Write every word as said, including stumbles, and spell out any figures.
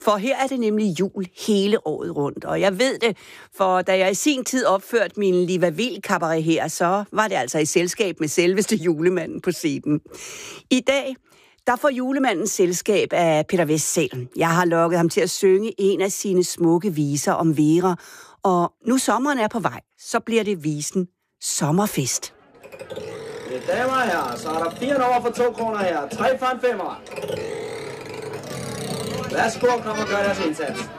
For her er det nemlig jul hele året rundt, og jeg ved det, for da jeg i sin tid opførte min Liva Vild Cabaret her, så var det altså i selskab med selveste julemanden på scenen. I dag, der får julemanden selskab af Peter Vestsæl. Jeg har lokket ham til at synge en af sine smukke viser om Vera, og nu sommeren er på vej, så bliver det visen Sommerfest. Mine damer og herrer, så er der fire nummer for to kroner her, tre for en femmer. Værsgo, kom og gør deres indsats.